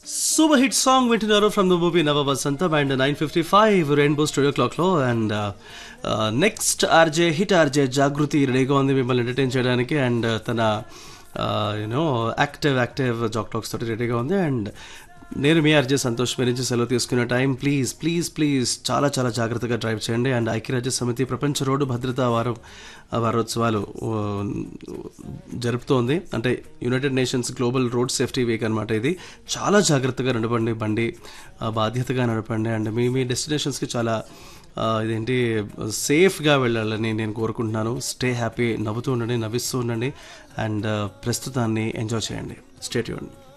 Super hit song వింటున్నారు from the movie నవ వసంతం అండ్ 9:55 రెయిన్బో స్టూడియో క్లాక్ లో and next RJ hit RJ జాగృతి రెడీగా ఉంది మిమ్మల్ని ఎంటర్టైన్ చేయడానికి అండ్ తన యూనో యాక్టివ్ జాక్ టాక్స్ తోటి రెడీగా ఉంది అండ్ నేను మీ ఆర్జే సంతోష్ మీ నుంచి సెలవు తీసుకునే టైం ప్లీజ్ చాలా చాలా జాగ్రత్తగా డ్రైవ్ చేయండి అండ్ ఐక్యరాజ్య సమితి ప్రపంచ రోడ్డు భద్రతా వారోత్సవాలు జరుపుతోంది అంటే United nations global road safety week అనమాట ఇది చాలా జాగ్రత్తగా నడపండి బండి బాధ్యతగా నడపండి అండ్ మీ డెస్టినేషన్స్కి చాలా ఇదేంటి సేఫ్గా వెళ్ళాలని నేను కోరుకుంటున్నాను స్టే హ్యాపీ నవ్వుతూ ఉండండి నవ్విస్తూ ఉండండి అండ్ ప్రస్తుతాన్ని ఎంజాయ్ చేయండి స్టే ట్యూన్డ్